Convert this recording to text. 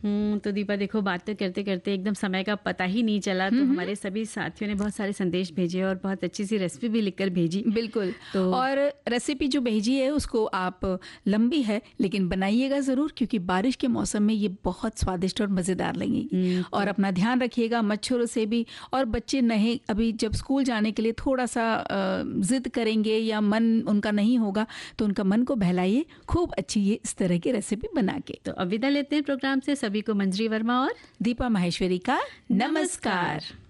तो दीपा देखो, बात तो करते करते एकदम समय का पता ही नहीं चला। तो हमारे सभी साथियों ने बहुत सारे संदेश भेजे और बहुत अच्छी सी रेसिपी भी लिखकर भेजी। बिल्कुल। तो और रेसिपी जो भेजी है उसको आप, लंबी है लेकिन बनाइएगा ज़रूर, क्योंकि बारिश के मौसम में ये बहुत स्वादिष्ट और मज़ेदार लगेगी। और अपना ध्यान रखिएगा मच्छरों से भी। और बच्चे नहीं, अभी जब स्कूल जाने के लिए थोड़ा सा ज़िद करेंगे या मन उनका नहीं होगा, तो उनका मन को बहलाइए खूब अच्छी ये इस तरह की रेसिपी बना के। अब विदा लेते हैं प्रोग्राम से। सभी को मंजरी वर्मा और दीपा माहेश्वरी का नमस्कार।